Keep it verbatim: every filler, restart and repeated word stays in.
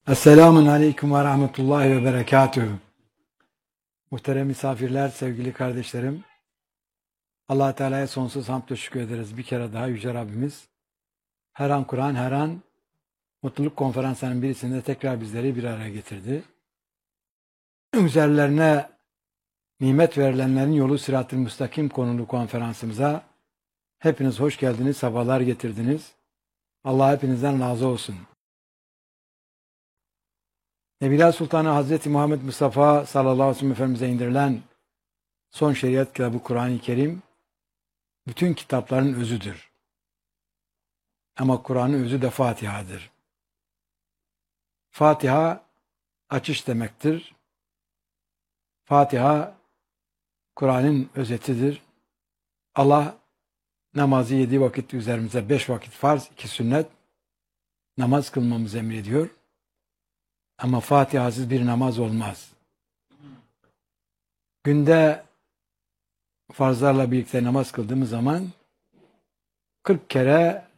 Esselamun Aleyküm ve Rahmetullahi ve Berekatühü. Muhterem misafirler, sevgili kardeşlerim. Allah Teala'ya sonsuz hamd ve şükür ederiz. Bir kere daha Yüce Rabbimiz her an Kur'an, her an mutluluk konferanslarının birisinde tekrar bizleri bir araya getirdi. Üzerlerine nimet verilenlerin yolu Sırat-ı Müstakim konulu konferansımıza hepiniz hoş geldiniz, sabahlar getirdiniz. Allah hepinizden razı olsun. Nebiler Sultanı Hazreti Muhammed Mustafa sallallahu aleyhi ve sellem Efendimiz'e indirilen son şeriat kitabı Kur'an-ı Kerim bütün kitapların özüdür. Ama Kur'an'ın özü de Fatiha'dır. Fatiha açış demektir. Fatiha Kur'an'ın özetidir. Allah namazı yedi vakit üzerimize beş vakit farz, iki sünnet namaz kılmamızı emrediyor. Ama Fatiha'sız bir namaz olmaz. Günde farzlarla birlikte namaz kıldığımız zaman kırk kere